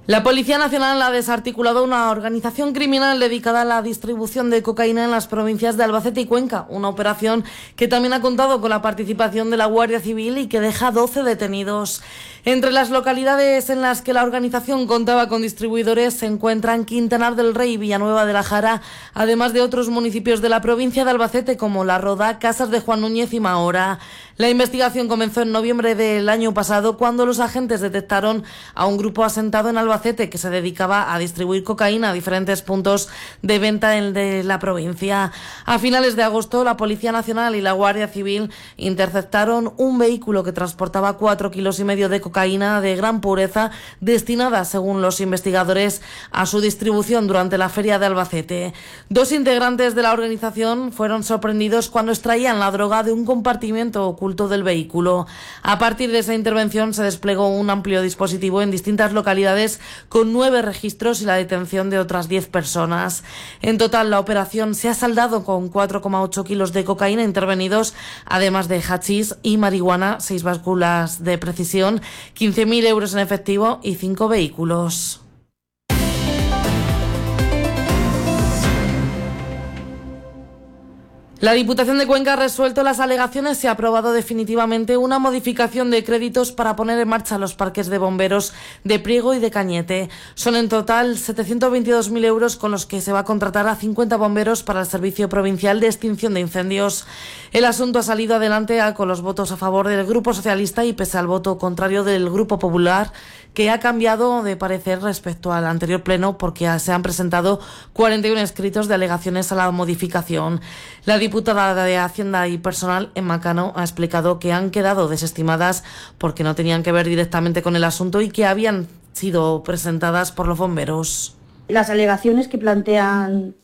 La Policía Nacional ha desarticulado una organización criminal dedicada a la distribución de cocaína en las provincias de Albacete y Cuenca, una operación que también ha contado con la participación de la Guardia Civil y que deja 12 detenidos. Entre las localidades en las que la organización contaba con distribuidores se encuentran Quintanar del Rey y Villanueva de la Jara, además de otros municipios de la provincia de Albacete como La Roda, Casas de Juan Núñez y Mahora. La investigación comenzó en noviembre del año pasado cuando los agentes detectaron a un grupo asentado en Albacete que se dedicaba a distribuir cocaína a diferentes puntos de venta de la provincia. A finales de agosto, la Policía Nacional y la Guardia Civil interceptaron un vehículo que transportaba 4,5 kilos de cocaína de gran pureza destinada, según los investigadores, a su distribución durante la feria de Albacete. 2 integrantes de la organización fueron sorprendidos cuando extraían la droga de un compartimento oculto del vehículo. A partir de esa intervención se desplegó un amplio dispositivo en distintas localidades con 9 registros y la detención de otras 10 personas. En total, la operación se ha saldado con 4,8 kilos de cocaína intervenidos, además de hachís y marihuana, 6 básculas de precisión, 15.000 euros en efectivo y 5 vehículos. La Diputación de Cuenca ha resuelto las alegaciones y ha aprobado definitivamente una modificación de créditos para poner en marcha los parques de bomberos de Priego y de Cañete. Son en total 722.000 euros con los que se va a contratar a 50 bomberos para el Servicio Provincial de Extinción de Incendios. El asunto ha salido adelante con los votos a favor del Grupo Socialista y pese al voto contrario del Grupo Popular, que ha cambiado de parecer respecto al anterior pleno porque se han presentado 41 escritos de alegaciones a la modificación. La diputada de Hacienda y Personal, Emma Cano, ha explicado que han quedado desestimadas porque no tenían que ver directamente con el asunto y que habían sido presentadas por los bomberos. Las alegaciones que plantean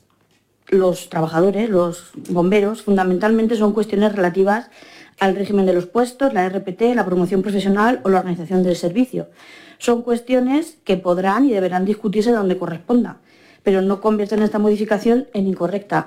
los trabajadores, los bomberos, fundamentalmente son cuestiones relativas al régimen de los puestos, la RPT, la promoción profesional o la organización del servicio. Son cuestiones que podrán y deberán discutirse donde corresponda, pero no convierten esta modificación en incorrecta.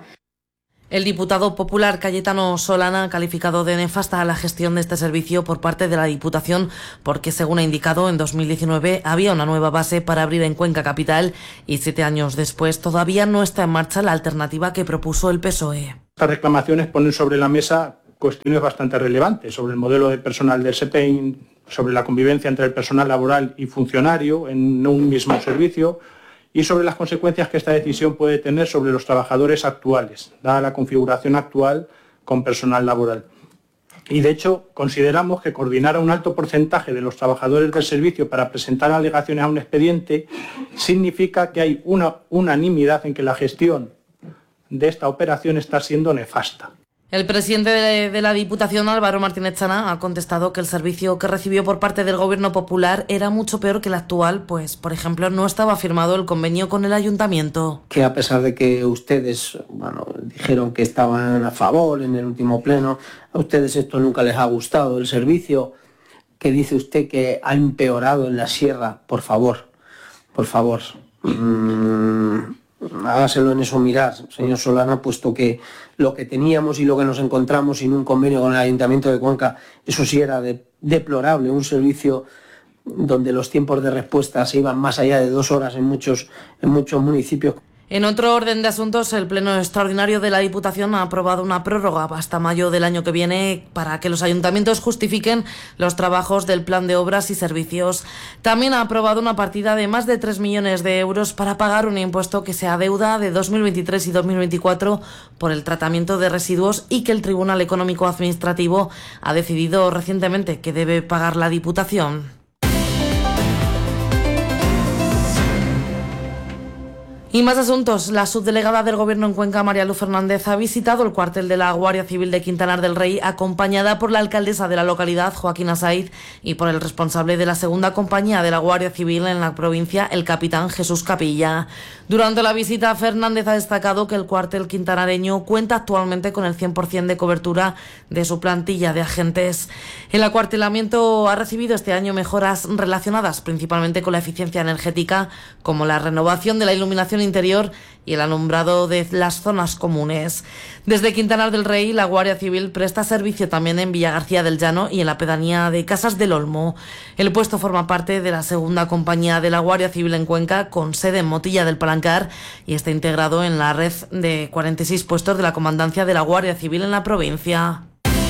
El diputado popular Cayetano Solana ha calificado de nefasta la gestión de este servicio por parte de la Diputación porque, según ha indicado, en 2019 había una nueva base para abrir en Cuenca Capital y 7 años después todavía no está en marcha la alternativa que propuso el PSOE. Estas reclamaciones ponen sobre la mesa cuestiones bastante relevantes sobre el modelo de personal del SEPEIN, sobre la convivencia entre el personal laboral y funcionario en un mismo servicio y sobre las consecuencias que esta decisión puede tener sobre los trabajadores actuales, dada la configuración actual con personal laboral. Y de hecho, consideramos que coordinar a un alto porcentaje de los trabajadores del servicio para presentar alegaciones a un expediente significa que hay una unanimidad en que la gestión de esta operación está siendo nefasta. El presidente de la Diputación, Álvaro Martínez Chana, ha contestado que el servicio que recibió por parte del Gobierno Popular era mucho peor que el actual, pues, por ejemplo, no estaba firmado el convenio con el Ayuntamiento. Que a pesar de que ustedes, dijeron que estaban a favor en el último pleno, a ustedes esto nunca les ha gustado, el servicio que dice usted que ha empeorado en la sierra, por favor, hágaselo en eso mirar, señor Solana, puesto que lo que teníamos y lo que nos encontramos sin un convenio con el Ayuntamiento de Cuenca, eso sí era deplorable, un servicio donde los tiempos de respuesta se iban más allá de 2 horas en muchos municipios. En otro orden de asuntos, el Pleno Extraordinario de la Diputación ha aprobado una prórroga hasta mayo del año que viene para que los ayuntamientos justifiquen los trabajos del Plan de Obras y Servicios. También ha aprobado una partida de más de 3 millones de euros para pagar un impuesto que se adeuda de 2023 y 2024 por el tratamiento de residuos y que el Tribunal Económico Administrativo ha decidido recientemente que debe pagar la Diputación. Y más asuntos. La subdelegada del Gobierno en Cuenca, María Luz Fernández, ha visitado el cuartel de la Guardia Civil de Quintanar del Rey, acompañada por la alcaldesa de la localidad, Joaquina Saiz, y por el responsable de la segunda compañía de la Guardia Civil en la provincia, el capitán Jesús Capilla. Durante la visita, Fernández ha destacado que el cuartel quintanareño cuenta actualmente con el 100% de cobertura de su plantilla de agentes. El acuartelamiento ha recibido este año mejoras relacionadas principalmente con la eficiencia energética, como la renovación de la iluminación interior y el alumbrado de las zonas comunes. Desde Quintanar del Rey, la Guardia Civil presta servicio también en Villagarcía del Llano y en la pedanía de Casas del Olmo. El puesto forma parte de la segunda compañía de la Guardia Civil en Cuenca, con sede en Motilla del Palancar, y está integrado en la red de 46 puestos de la Comandancia de la Guardia Civil en la provincia.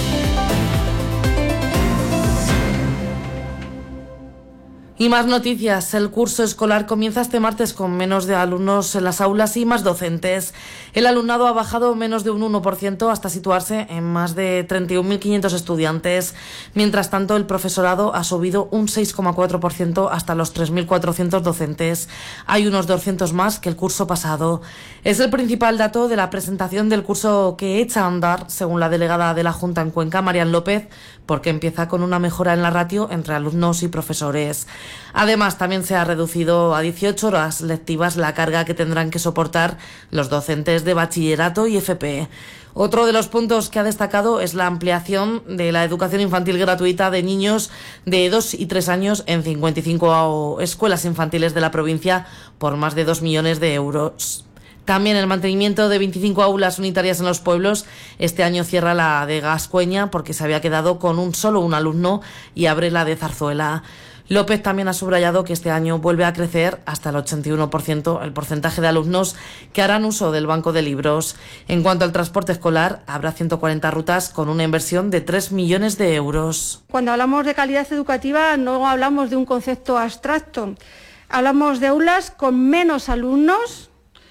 Y más noticias. El curso escolar comienza este martes con menos de alumnos en las aulas y más docentes. El alumnado ha bajado menos de un 1% hasta situarse en más de 31.500 estudiantes. Mientras tanto, el profesorado ha subido un 6,4% hasta los 3.400 docentes. Hay unos 200 más que el curso pasado. Es el principal dato de la presentación del curso que echa a andar, según la delegada de la Junta en Cuenca, Marian López, porque empieza con una mejora en la ratio entre alumnos y profesores. Además, también se ha reducido a 18 horas lectivas la carga que tendrán que soportar los docentes de bachillerato y FP. Otro de los puntos que ha destacado es la ampliación de la educación infantil gratuita de niños de 2 y 3 años en 55 escuelas infantiles de la provincia por más de 2 millones de euros. También el mantenimiento de 25 aulas unitarias en los pueblos. Este año cierra la de Gascueña porque se había quedado con solo un alumno y abre la de Zarzuela. López también ha subrayado que este año vuelve a crecer hasta el 81% el porcentaje de alumnos que harán uso del banco de libros. En cuanto al transporte escolar, habrá 140 rutas con una inversión de 3 millones de euros. Cuando hablamos de calidad educativa no hablamos de un concepto abstracto. Hablamos de aulas con menos alumnos.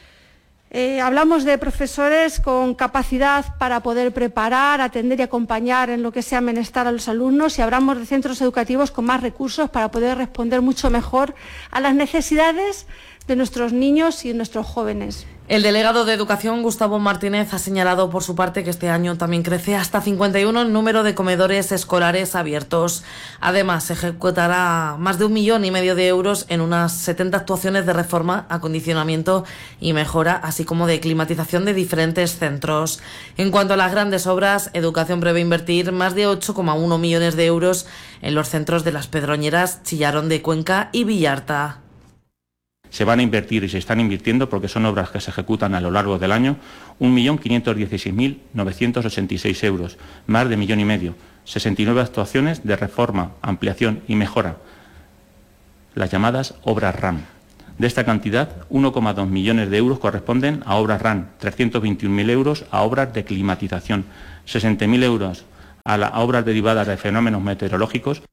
Hablamos de profesores con capacidad para poder preparar, atender y acompañar en lo que sea menester a los alumnos, y hablamos de centros educativos con más recursos para poder responder mucho mejor a las necesidades de nuestros niños y de nuestros jóvenes. El delegado de Educación, Gustavo Martínez, ha señalado por su parte que este año también crece hasta 51 el número de comedores escolares abiertos. Además, se ejecutará más de 1,5 millones de euros en unas 70 actuaciones de reforma, acondicionamiento y mejora, así como de climatización de diferentes centros. En cuanto a las grandes obras, Educación prevé invertir más de 8,1 millones de euros en los centros de Las Pedroñeras, Chillarón de Cuenca y Villarta. Se van a invertir y se están invirtiendo, porque son obras que se ejecutan a lo largo del año, 1.516.986 euros, más de 1,5 millones, 69 actuaciones de reforma, ampliación y mejora, las llamadas obras RAM. De esta cantidad, 1,2 millones de euros corresponden a obras RAM, 321.000 euros a obras de climatización, 60.000 euros a obras derivadas de fenómenos meteorológicos.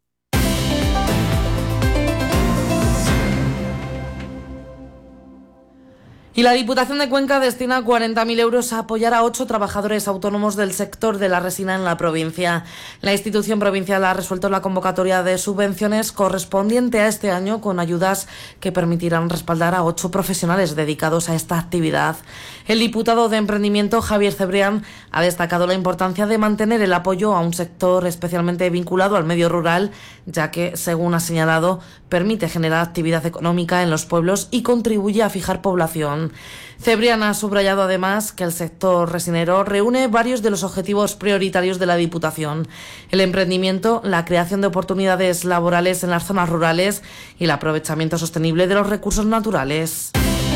Y la Diputación de Cuenca destina 40.000 euros a apoyar a 8 trabajadores autónomos del sector de la resina en la provincia. La institución provincial ha resuelto la convocatoria de subvenciones correspondiente a este año con ayudas que permitirán respaldar a 8 profesionales dedicados a esta actividad. El diputado de Emprendimiento, Javier Cebrián, ha destacado la importancia de mantener el apoyo a un sector especialmente vinculado al medio rural, ya que, según ha señalado, permite generar actividad económica en los pueblos y contribuye a fijar población. Cebrián ha subrayado además que el sector resinero reúne varios de los objetivos prioritarios de la Diputación: el emprendimiento, la creación de oportunidades laborales en las zonas rurales y el aprovechamiento sostenible de los recursos naturales.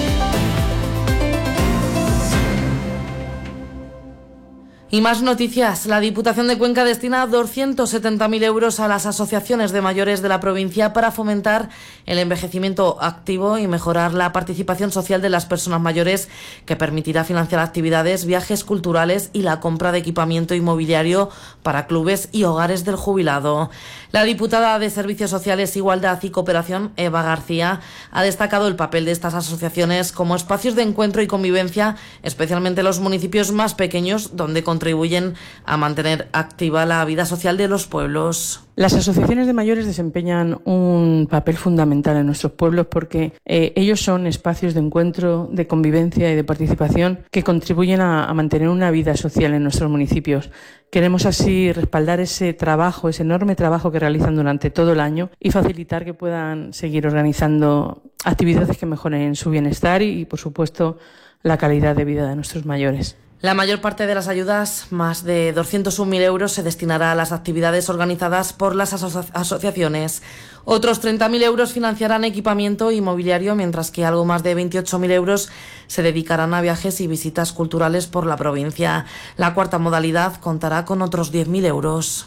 Y más noticias. La Diputación de Cuenca destina 270.000 euros a las asociaciones de mayores de la provincia para fomentar el envejecimiento activo y mejorar la participación social de las personas mayores, que permitirá financiar actividades, viajes culturales y la compra de equipamiento inmobiliario para clubes y hogares del jubilado. La diputada de Servicios Sociales, Igualdad y Cooperación, Eva García, ha destacado el papel de estas asociaciones como espacios de encuentro y convivencia, especialmente en los municipios más pequeños, donde contribuyen a mantener activa la vida social de los pueblos. Las asociaciones de mayores desempeñan un papel fundamental en nuestros pueblos porque ellos son espacios de encuentro, de convivencia y de participación que contribuyen a mantener una vida social en nuestros municipios. Queremos así respaldar ese trabajo, ese enorme trabajo que realizan durante todo el año y facilitar que puedan seguir organizando actividades que mejoren su bienestar y por supuesto, la calidad de vida de nuestros mayores. La mayor parte de las ayudas, más de 201.000 euros, se destinará a las actividades organizadas por las asociaciones. Otros 30.000 euros financiarán equipamiento y mobiliario, mientras que algo más de 28.000 euros se dedicarán a viajes y visitas culturales por la provincia. La cuarta modalidad contará con otros 10.000 euros.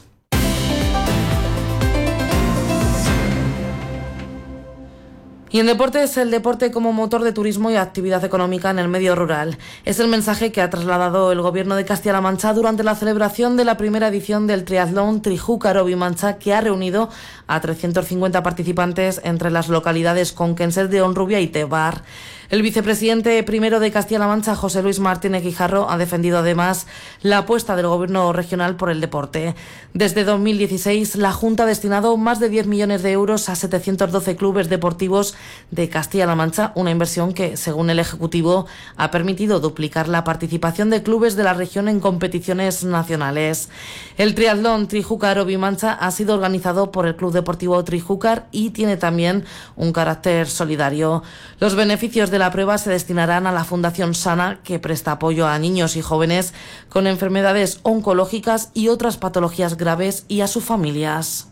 Y en deportes, el deporte como motor de turismo y actividad económica en el medio rural. Es el mensaje que ha trasladado el Gobierno de Castilla-La Mancha durante la celebración de la primera edición del triatlón Trijúcar-Obi-Mancha, que ha reunido a 350 participantes entre las localidades conquenses de Honrubia y Tebar. El vicepresidente primero de Castilla-La Mancha, José Luis Martínez Guijarro, ha defendido además la apuesta del Gobierno regional por el deporte. Desde 2016, la Junta ha destinado más de 10 millones de euros a 712 clubes deportivos de Castilla-La Mancha, una inversión que, según el Ejecutivo, ha permitido duplicar la participación de clubes de la región en competiciones nacionales. El triatlón Trijúcar-Obi-Mancha ha sido organizado por el Club Deportivo Trijúcar y tiene también un carácter solidario. Los beneficios de la prueba se destinarán a la Fundación Sana, que presta apoyo a niños y jóvenes con enfermedades oncológicas y otras patologías graves, y a sus familias.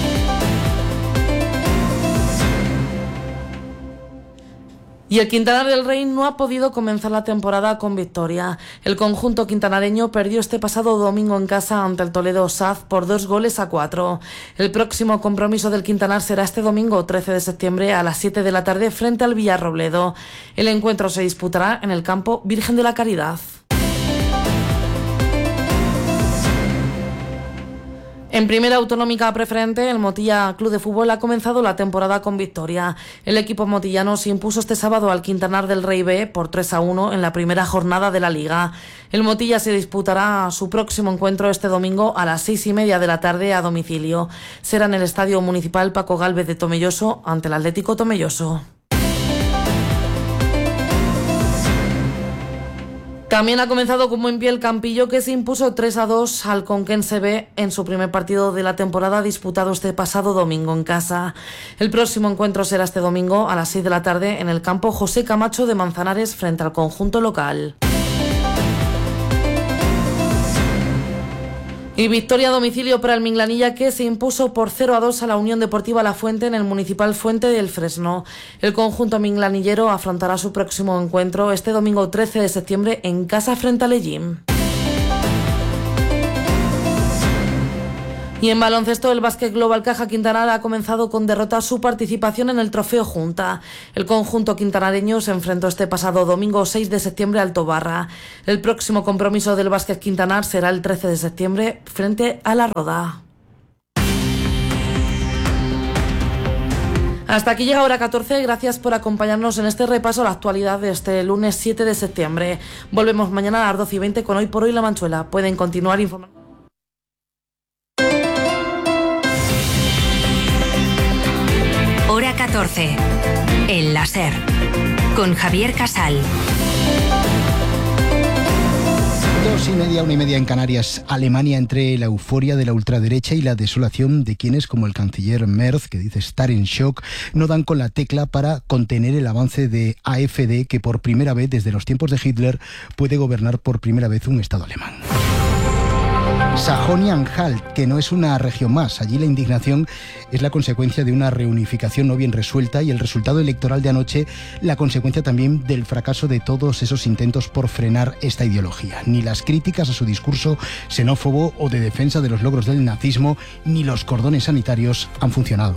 Y el Quintanar del Rey no ha podido comenzar la temporada con victoria. El conjunto quintanareño perdió este pasado domingo en casa ante el Toledo SAZ por 2-4. El próximo compromiso del Quintanar será este domingo 13 de septiembre a las 7 de la tarde frente al Villarrobledo. El encuentro se disputará en el campo Virgen de la Caridad. En primera autonómica preferente, el Motilla Club de Fútbol ha comenzado la temporada con victoria. El equipo motillano se impuso este sábado al Quintanar del Rey B por 3-1 en la primera jornada de la Liga. El Motilla se disputará su próximo encuentro este domingo a las 6:30 de la tarde a domicilio. Será en el Estadio Municipal Paco Gálvez de Tomelloso ante el Atlético Tomelloso. También ha comenzado con buen pie el Campillo, que se impuso 3-2 al Conquense B en su primer partido de la temporada, disputado este pasado domingo en casa. El próximo encuentro será este domingo a las 6 de la tarde en el campo José Camacho de Manzanares frente al conjunto local. Y victoria a domicilio para el Minglanilla, que se impuso por 0-2 a la Unión Deportiva La Fuente en el Municipal Fuente del Fresno. El conjunto minglanillero afrontará su próximo encuentro este domingo 13 de septiembre en casa frente al Ellín. Y en baloncesto, el Básquet Global Caja Quintanar ha comenzado con derrota su participación en el Trofeo Junta. El conjunto quintanareño se enfrentó este pasado domingo 6 de septiembre al Tobarra. El próximo compromiso del Básquet Quintanar será el 13 de septiembre frente a La Roda. Hasta aquí llega Hora 14, gracias por acompañarnos en este repaso a la actualidad de este lunes 7 de septiembre. Volvemos mañana a las 12:20 con Hoy por Hoy La Manchuela. Pueden continuar informando. Hora 14, El Láser, con Javier Casal. 2:30, 1:30 en Canarias. Alemania, entre la euforia de la ultraderecha y la desolación de quienes, como el canciller Merz, que dice estar en shock, no dan con la tecla para contener el avance de AfD, que por primera vez desde los tiempos de Hitler puede gobernar por primera vez un Estado alemán. Sajonia-Anhalt, que no es una región más. Allí la indignación es la consecuencia de una reunificación no bien resuelta y el resultado electoral de anoche la consecuencia también del fracaso de todos esos intentos por frenar esta ideología. Ni las críticas a su discurso xenófobo o de defensa de los logros del nazismo, ni los cordones sanitarios han funcionado.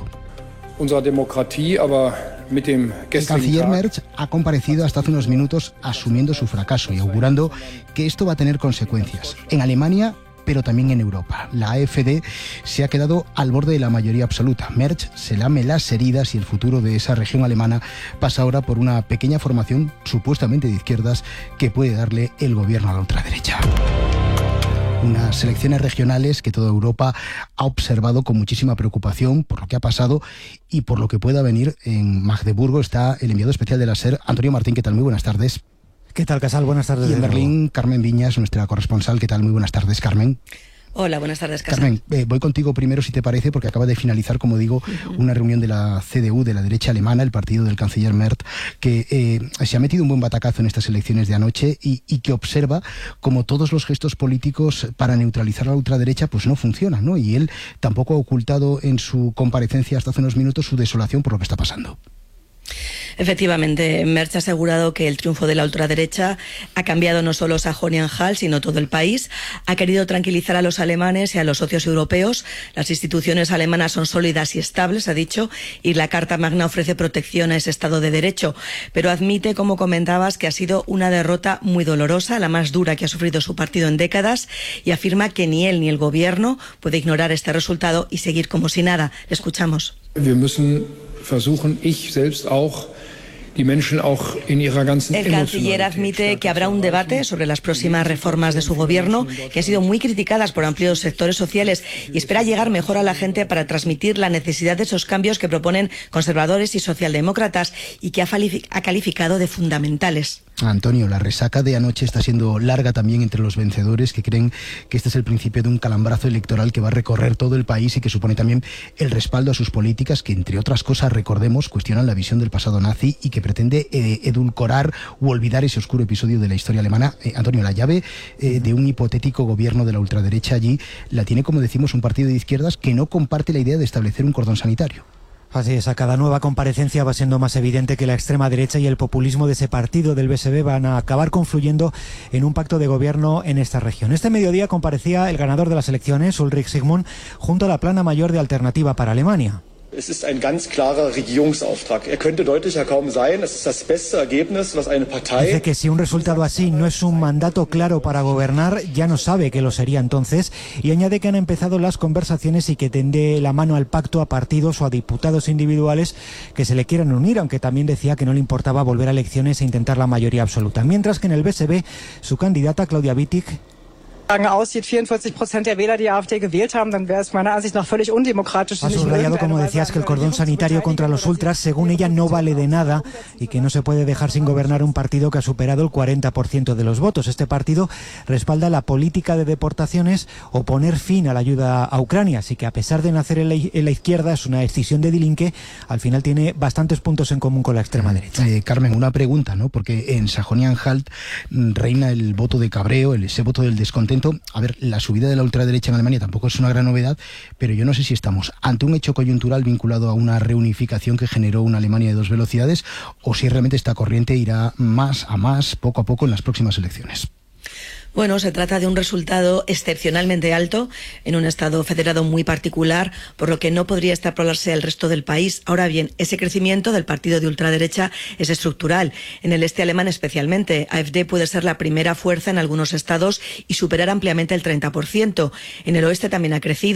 El canciller Merz ha comparecido hasta hace unos minutos asumiendo su fracaso y augurando que esto va a tener consecuencias en Alemania, pero también en Europa. La AfD se ha quedado al borde de la mayoría absoluta. Merz se lame las heridas y el futuro de esa región alemana pasa ahora por una pequeña formación supuestamente de izquierdas que puede darle el gobierno a la ultraderecha. Unas elecciones regionales que toda Europa ha observado con muchísima preocupación por lo que ha pasado y por lo que pueda venir. En Magdeburgo está el enviado especial de la SER, Antonio Martín. ¿Qué tal? Muy buenas tardes. ¿Qué tal, Casal? Buenas tardes. Y en Berlín, Carmen Viñas, nuestra corresponsal. ¿Qué tal? Muy buenas tardes, Carmen. Hola, buenas tardes, Casal. Carmen, voy contigo primero, si te parece, porque acaba de finalizar, como digo, una reunión de la CDU, de la derecha alemana, el partido del canciller Merz, que se ha metido un buen batacazo en estas elecciones de anoche y que observa como todos los gestos políticos para neutralizar a la ultraderecha pues no funcionan, ¿no? Y él tampoco ha ocultado en su comparecencia hasta hace unos minutos su desolación por lo que está pasando. Efectivamente, Merz ha asegurado que el triunfo de la ultraderecha ha cambiado no solo Sajonia-Anhalt, sino todo el país. Ha querido tranquilizar a los alemanes y a los socios europeos. Las instituciones alemanas son sólidas y estables, ha dicho, y la Carta Magna ofrece protección a ese Estado de Derecho. Pero admite, como comentabas, que ha sido una derrota muy dolorosa, la más dura que ha sufrido su partido en décadas, y afirma que ni él ni el gobierno puede ignorar este resultado y seguir como si nada. Le escuchamos. Wir müssen versuchen, ich selbst auch, die Menschen auch in ihrer ganzen El canciller admite que habrá un debate sobre las próximas reformas de su gobierno, que han sido muy criticadas por amplios sectores sociales, y espera llegar mejor a la gente para transmitir la necesidad de esos cambios que proponen conservadores y socialdemócratas y que ha calificado de fundamentales. Antonio, la resaca de anoche está siendo larga también entre los vencedores, que creen que este es el principio de un calambrazo electoral que va a recorrer todo el país y que supone también el respaldo a sus políticas que, entre otras cosas, recordemos, cuestionan la visión del pasado nazi y que pretende edulcorar u olvidar ese oscuro episodio de la historia alemana. Antonio, la llave de un hipotético gobierno de la ultraderecha allí la tiene, como decimos, un partido de izquierdas que no comparte la idea de establecer un cordón sanitario. Así es, a cada nueva comparecencia va siendo más evidente que la extrema derecha y el populismo de ese partido del BSB van a acabar confluyendo en un pacto de gobierno en esta región. Este mediodía comparecía el ganador de las elecciones, Ulrich Sigmund, junto a la plana mayor de Alternativa para Alemania. Es ist ein ganz klarer Regierungsauftrag. Könnte deutlicher kaum sein. Es ist das beste Ergebnis, was eine Partei... Dice que si un resultado así no es un mandato claro para gobernar, ya no sabe que lo sería entonces, y añade que han empezado las conversaciones y que tende la mano al pacto a partidos o a diputados individuales que se le quieran unir, aunque también decía que no le importaba volver a elecciones e intentar la mayoría absoluta. Mientras que en el BSB, su candidata Claudia Wittig aussieht, 44% der Wähler die AfD gewählt haben, dann wäre es meiner Ansicht nach völlig undemokratisch. Ha subrayado, como decías, que el cordón sanitario contra los ultras, según ella, no vale de nada y que no se puede dejar sin gobernar un partido que ha superado el 40% de los votos. Este partido respalda la política de deportaciones o poner fin a la ayuda a Ucrania, así que a pesar de nacer en la izquierda, es una decisión de Dilinque, al final tiene bastantes puntos en común con la extrema derecha. Carmen, una pregunta, ¿no? Porque en Sajonia-Anhalt reina el voto de cabreo, ese voto del descontento. A ver, la subida de la ultraderecha en Alemania tampoco es una gran novedad, pero yo no sé si estamos ante un hecho coyuntural vinculado a una reunificación que generó una Alemania de dos velocidades o si realmente esta corriente irá más a más, poco a poco, en las próximas elecciones. Bueno, se trata de un resultado excepcionalmente alto en un estado federado muy particular, por lo que no podría extrapolarse al resto del país. Ahora bien, ese crecimiento del partido de ultraderecha es estructural. En el este alemán especialmente, AfD puede ser la primera fuerza en algunos estados y superar ampliamente el 30%. En el oeste también ha crecido.